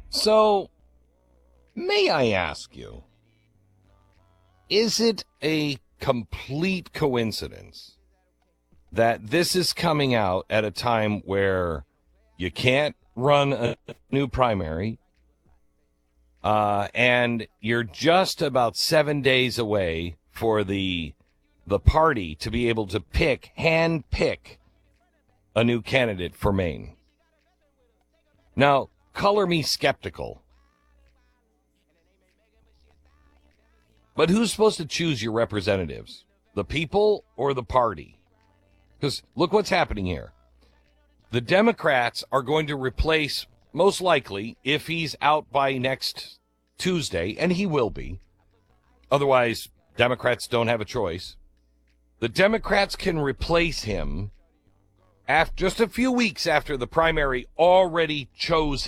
So, may I ask you, is it a complete coincidence that this is coming out at a time where you can't run a new primary, and you're just about 7 days away for the party to be able to hand pick a new candidate for Maine? Now, color me skeptical, but who's supposed to choose your representatives? The people or the party? Because look what's happening here. The Democrats are going to replace, most likely, if he's out by next Tuesday, and he will be. Otherwise, Democrats don't have a choice. The Democrats can replace him just a few weeks after the primary already chose